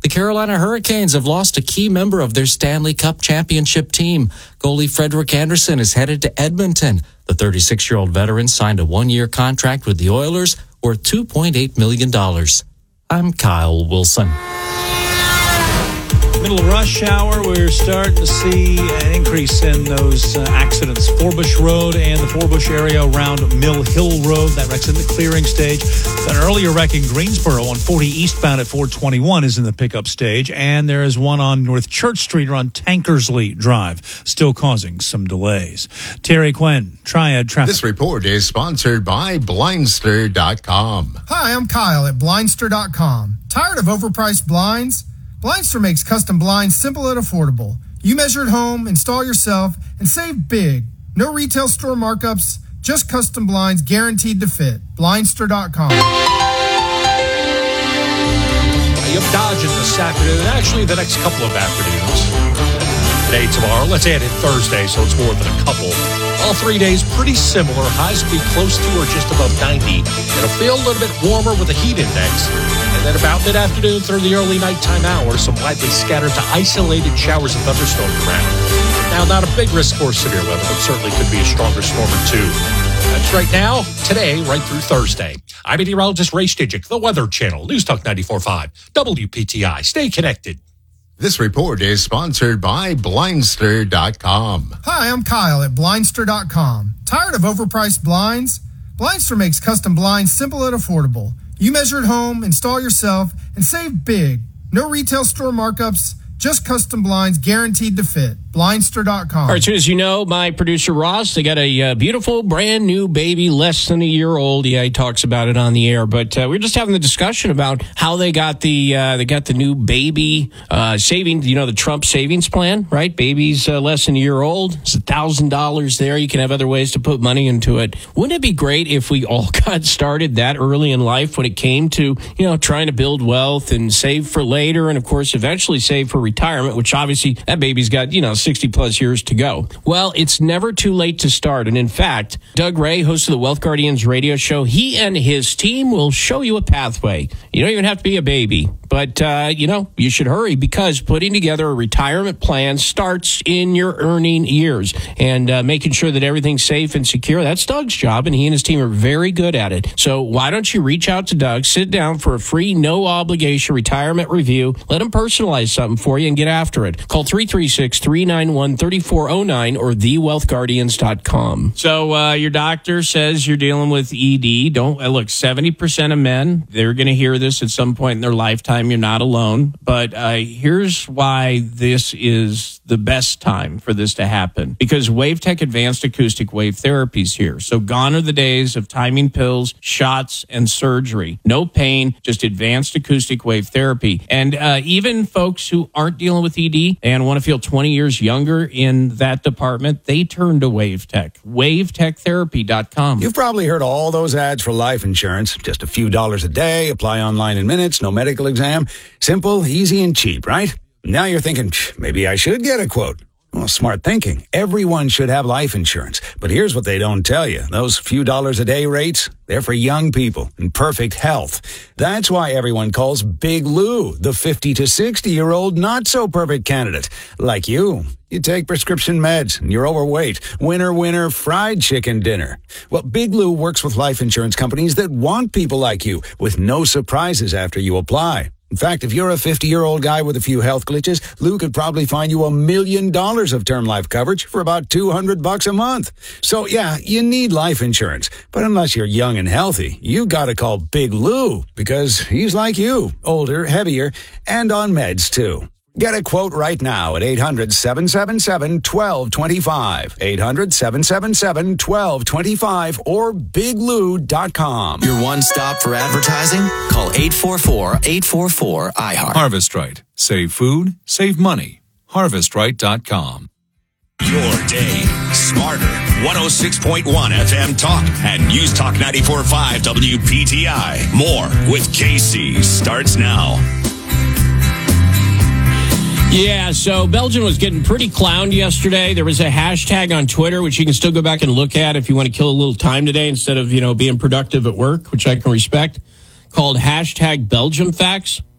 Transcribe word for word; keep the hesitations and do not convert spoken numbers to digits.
The Carolina Hurricanes have lost a key member of their Stanley Cup championship team. Goalie Frederik Andersen is headed to Edmonton. The thirty-six-year-old veteran signed a one-year contract with the Oilers worth two point eight million dollars. I'm Kyle Wilson. Middle of rush hour, we're starting to see an increase in those uh, accidents. Forbush Road and the Forbush area around Mill Hill Road. That wreck's in the clearing stage. An earlier wreck in Greensboro on forty eastbound at four twenty-one is in the pickup stage. And there is one on North Church Street on Tankersley Drive, still causing some delays. Terry Quinn, Triad Traffic. This report is sponsored by Blindster dot com. Hi, I'm Kyle at Blindster dot com. Tired of overpriced blinds? Blindster makes custom blinds simple and affordable. You measure at home, install yourself, and save big. No retail store markups, just custom blinds guaranteed to fit. Blindster dot com. You have Dodging this afternoon, actually the next couple of afternoons. Today, tomorrow, let's add in Thursday, so it's more than a couple. All three days pretty similar. Highs will be close to or just above ninety. It'll feel a little bit warmer with a heat index. And then about mid-afternoon through the early nighttime hours, some widely scattered to isolated showers and thunderstorms around. Now, not a big risk for severe weather, but certainly could be a stronger storm or two. That's right now, today, right through Thursday. I'm meteorologist Ray Stidgick, the Weather Channel, News Talk ninety-four point five, W P T I. Stay connected. This report is sponsored by Blindster dot com. Hi, I'm Kyle at Blindster dot com. Tired of overpriced blinds? Blindster makes custom blinds simple and affordable. You measure at home, install yourself, and save big. No retail store markups, just custom blinds guaranteed to fit. Blindster dot com. All right, so as you know, my producer Ross, they got a uh, beautiful, brand new baby, less than a year old. Yeah, he talks about it on the air. But uh, we're just having the discussion about how they got the uh, they got the new baby uh, saving. You know, the Trump savings plan, right? Babies uh, less than a year old. It's a thousand dollars there. You can have other ways to put money into it. Wouldn't it be great if we all got started that early in life when it came to, you know, trying to build wealth and save for later, and of course, eventually save for retirement, which obviously that baby's got, you know, sixty plus years to go. Well, it's never too late to start. And in fact, Doug Ray, host of the Wealth Guardians radio show, he and his team will show you a pathway. You don't even have to be a baby, but, uh, you know, you should hurry because putting together a retirement plan starts in your earning years, and uh, making sure that everything's safe and secure. That's Doug's job, and he and his team are very good at it. So why don't you reach out to Doug, sit down for a free, no obligation retirement review, let him personalize something for you and get after it. Call three three six, three nine one, three four zero nine or the wealth guardians dot com. So uh, your doctor says you're dealing with E D. Don't uh, look, seventy percent of men, they're going to hear this at some point in their lifetime. You're not alone. But uh, here's why this is the best time for this to happen. Because WaveTech Advanced Acoustic Wave Therapy is here. So gone are the days of timing pills, shots, and surgery. No pain, just advanced acoustic wave therapy. And uh, even folks who aren't dealing with E D and want to feel twenty years younger in that department, they turn to WaveTech. wave tech therapy dot com. You've probably heard all those ads for life insurance. Just a few dollars a day, apply online in minutes, no medical exam. Simple, easy, and cheap, right? Now you're thinking, maybe I should get a quote. Well, smart thinking. Everyone should have life insurance. But here's what they don't tell you. Those few dollars a day rates, they're for young people in perfect health. That's why everyone calls Big Lou the fifty to sixty-year-old not-so-perfect candidate. Like you. You take prescription meds, and you're overweight. Winner, winner, fried chicken dinner. Well, Big Lou works with life insurance companies that want people like you, with no surprises after you apply. In fact, if you're a fifty-year-old guy with a few health glitches, Lou could probably find you a million dollars of term life coverage for about two hundred bucks a month. So, yeah, you need life insurance. But unless you're young and healthy, you gotta call Big Lou, because he's like you, older, heavier, and on meds, too. Get a quote right now at eight hundred, seven seven seven, one two two five, eight hundred, seven seven seven, one two two five, or big lou dot com. Your one stop for advertising? Call eight four four, eight four four, I heart. Harvest Right. Save food, save money. harvest right dot com. Your day smarter. one oh six point one F M Talk and News Talk ninety-four point five W P T I. More with K C starts now. Yeah, so Belgium was getting pretty clowned yesterday. There was a hashtag on Twitter, which you can still go back and look at if you want to kill a little time today instead of, you know, being productive at work, which I can respect, called hashtag Belgium Facts.